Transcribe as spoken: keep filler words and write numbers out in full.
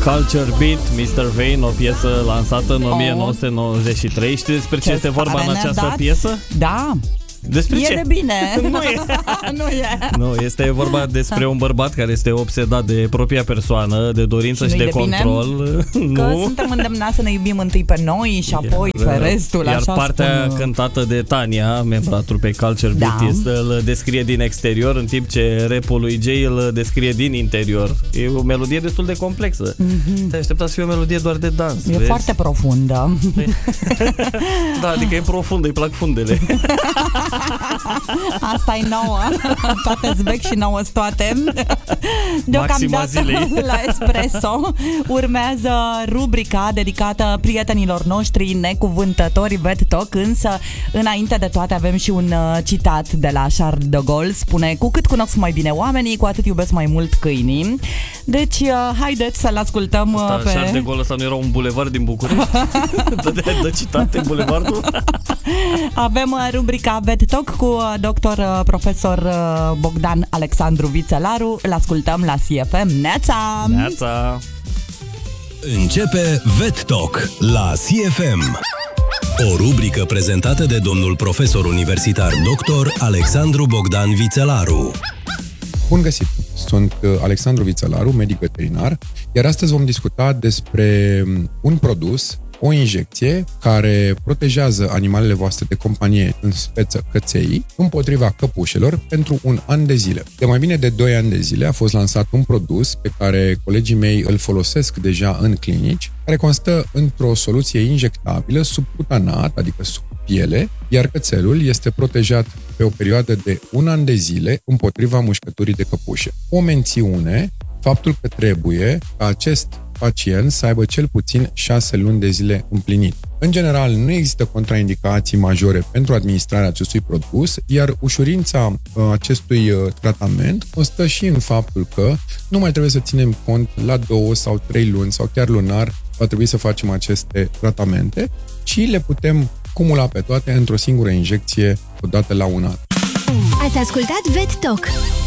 Culture Beat, mister Vane, o piesă lansată în o mie nouă sute nouăzeci și trei. Știi despre ce, ce este vorba în această dat? piesă? Da. Despre e ce? de bine. Nu e. Nu e. Nu, este vorba despre un bărbat care este obsedat de propria persoană, de dorință și, și de, de control. Că nu. Suntem îndemnați să ne iubim întâi pe noi și apoi iar, pe restul. Iar așa partea spun... cântată de Tania, membra trupei Culture Beat, da. este, îl descrie din exterior, în timp ce rapul lui Jay îl descrie din interior. E o melodie destul de complexă. Mm-hmm. Te-ai așteptat să fie o melodie doar de dans. E vezi? foarte profundă. Da, adică e profundă, îi plac fundele. Asta e nouă. Toate zbec și nouă toate. Deocamdată la Espresso urmează rubrica dedicată prietenilor noștri necuvântători Vet Talk, însă înainte de toate avem și un citat de la Charles de Gaulle. Spune: cu cât cunosc mai bine oamenii, cu atât iubesc mai mult câinii. Deci haideți să-l ascultăm. Asta, pe... Charles de Gaulle ăsta nu era un bulevard din București? Dă, dă citate bulevardul? Avem rubrica Vet Talk cu doctor profesor Bogdan Alexandru Vițelaru. Îl ascultăm la C F M. Neața! Neața! Începe Vet Talk la C F M. O rubrică prezentată de domnul profesor universitar doctor Alexandru Bogdan Vițelaru. Bun găsit! Sunt Alexandru Vițelaru, medic veterinar, iar astăzi vom discuta despre un produs, o injecție care protejează animalele voastre de companie, în speță căței, împotriva căpușelor pentru un an de zile. De mai bine de doi ani de zile a fost lansat un produs pe care colegii mei îl folosesc deja în clinici, care constă într-o soluție injectabilă subcutanat, adică sub piele, iar cățelul este protejat pe o perioadă de un an de zile împotriva mușcăturii de căpușe. O mențiune, faptul că trebuie ca acest pacient să aibă cel puțin șase luni de zile împlinit. În general, nu există contraindicații majore pentru administrarea acestui produs, iar ușurința acestui tratament constă și în faptul că nu mai trebuie să ținem cont la două sau trei luni sau chiar lunar va trebui să facem aceste tratamente, ci le putem cumula pe toate într-o singură injecție odată la un an. Ați ascultat Vet Talk,